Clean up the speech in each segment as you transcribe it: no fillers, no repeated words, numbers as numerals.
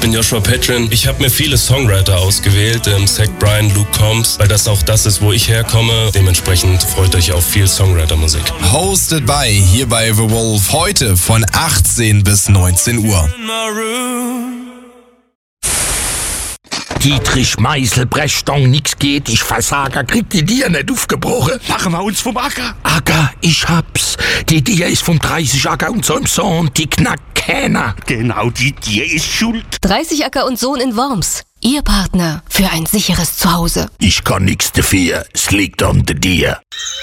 bin Joshua Petrin. Ich habe mir viele Songwriter ausgewählt, Zach Bryan, Luke Combs, weil das auch das ist, wo ich herkomme. Dementsprechend freut euch auf viel Songwriter-Musik. Hosted by hier bei The Wolf, heute von 18 bis 19 Uhr. Dietrich Meißel, Brechstange, nix geht, ich Versager, krieg die Dier nicht aufgebrochen. Machen wir uns vom Acker. Acker, ich hab's. Die Dier ist vom 30 Acker und so im Sohn, die knackt keiner. Genau, die Dier ist schuld. 30 Acker und Sohn in Worms. Ihr Partner für ein sicheres Zuhause. Ich kann nix dafür, es liegt an der Dier.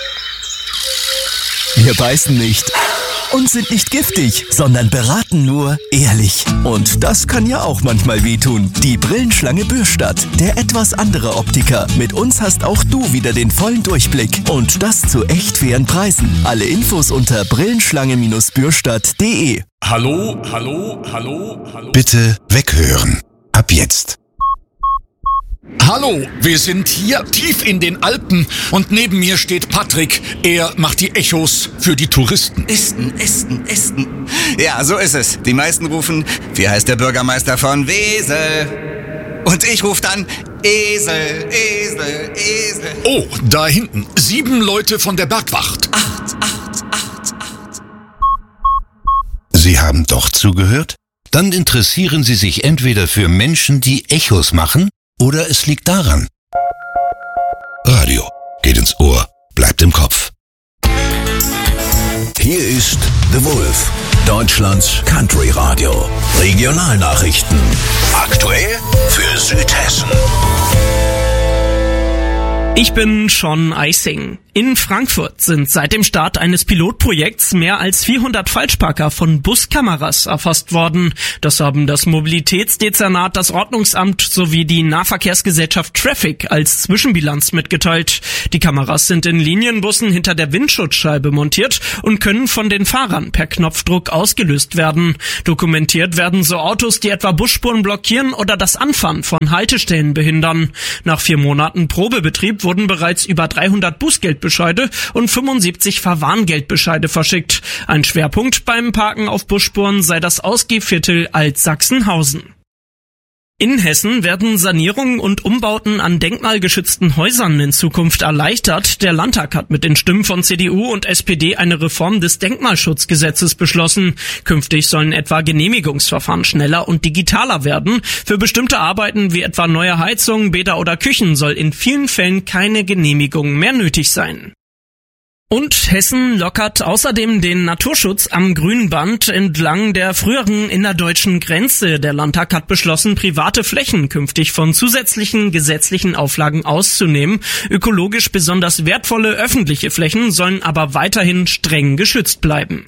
Wir beißen nicht und sind nicht giftig, sondern beraten nur ehrlich. Und das kann ja auch manchmal wehtun. Die Brillenschlange Bürstadt, der etwas andere Optiker. Mit uns hast auch du wieder den vollen Durchblick. Und das zu echt fairen Preisen. Alle Infos unter brillenschlange-bürstadt.de. Hallo. Bitte weghören. Ab jetzt. Hallo, wir sind hier tief in den Alpen und neben mir steht Patrick. Er macht die Echos für die Touristen. Ästen. Ja, so ist es. Die meisten rufen, wie heißt der Bürgermeister von Wesel? Und ich rufe dann, Esel. Oh, da hinten, 7 Leute von der Bergwacht. 8. Sie haben doch zugehört? Dann interessieren Sie sich entweder für Menschen, die Echos machen, oder es liegt daran. Radio geht ins Ohr, bleibt im Kopf. Hier ist The Wolf, Deutschlands Country Radio. Regionalnachrichten. Aktuell für Südhessen. Ich bin Sean Eising. In Frankfurt sind seit dem Start eines Pilotprojekts mehr als 400 Falschparker von Buskameras erfasst worden. Das haben das Mobilitätsdezernat, das Ordnungsamt sowie die Nahverkehrsgesellschaft Traffic als Zwischenbilanz mitgeteilt. Die Kameras sind in Linienbussen hinter der Windschutzscheibe montiert und können von den Fahrern per Knopfdruck ausgelöst werden. Dokumentiert werden so Autos, die etwa Busspuren blockieren oder das Anfahren von Haltestellen behindern. Nach 4 Monaten Probebetrieb wurden bereits über 300 Bußgeldbescheide und 75 Verwarngeldbescheide verschickt. Ein Schwerpunkt beim Parken auf Busspuren sei das Ausgehviertel Alt-Sachsenhausen. In Hessen werden Sanierungen und Umbauten an denkmalgeschützten Häusern in Zukunft erleichtert. Der Landtag hat mit den Stimmen von CDU und SPD eine Reform des Denkmalschutzgesetzes beschlossen. Künftig sollen etwa Genehmigungsverfahren schneller und digitaler werden. Für bestimmte Arbeiten wie etwa neue Heizungen, Bäder oder Küchen soll in vielen Fällen keine Genehmigung mehr nötig sein. Und Hessen lockert außerdem den Naturschutz am Grünband entlang der früheren innerdeutschen Grenze. Der Landtag hat beschlossen, private Flächen künftig von zusätzlichen gesetzlichen Auflagen auszunehmen. Ökologisch besonders wertvolle öffentliche Flächen sollen aber weiterhin streng geschützt bleiben.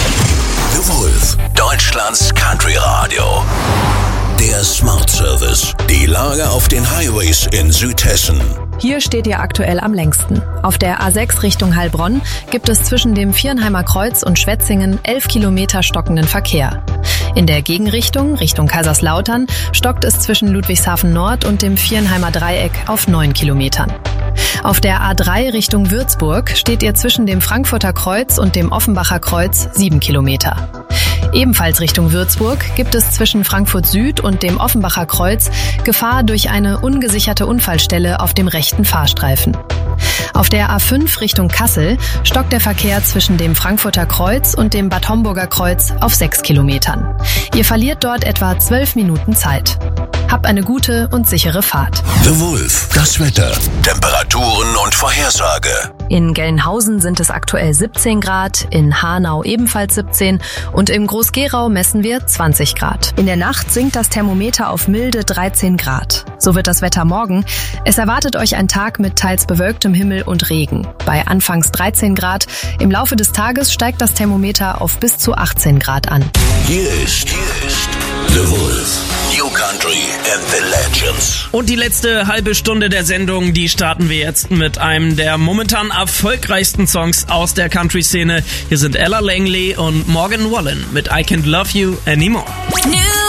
The Wolf, Deutschlands Country Radio. Der Smart Service. Die Lage auf den Highways in Südhessen. Hier steht ihr aktuell am längsten. Auf der A6 Richtung Heilbronn gibt es zwischen dem Viernheimer Kreuz und Schwetzingen 11 Kilometer stockenden Verkehr. In der Gegenrichtung, Richtung Kaiserslautern, stockt es zwischen Ludwigshafen Nord und dem Viernheimer Dreieck auf 9 Kilometern. Auf der A3 Richtung Würzburg steht ihr zwischen dem Frankfurter Kreuz und dem Offenbacher Kreuz 7 Kilometer. Ebenfalls Richtung Würzburg gibt es zwischen Frankfurt Süd und dem Offenbacher Kreuz Gefahr durch eine ungesicherte Unfallstelle auf dem rechten Fahrstreifen. Auf der A5 Richtung Kassel stockt der Verkehr zwischen dem Frankfurter Kreuz und dem Bad Homburger Kreuz auf 6 Kilometern. Ihr verliert dort etwa 12 Minuten Zeit. Habt eine gute und sichere Fahrt. The Wolf, das Wetter, Temperaturen und Vorhersage. In Gelnhausen sind es aktuell 17 Grad, in Hanau ebenfalls 17 und im Groß-Gerau messen wir 20 Grad. In der Nacht sinkt das Thermometer auf milde 13 Grad. So wird das Wetter morgen. Es erwartet euch ein Tag mit teils bewölktem Himmel und Regen. Bei anfangs 13 Grad. Im Laufe des Tages steigt das Thermometer auf bis zu 18 Grad an. Hier ist The Wolf. New Country and the Legends. Und die letzte halbe Stunde der Sendung, die starten wir jetzt mit einem der momentan erfolgreichsten Songs aus der Country-Szene. Hier sind Ella Langley und Morgan Wallen mit I Can't Love You Anymore.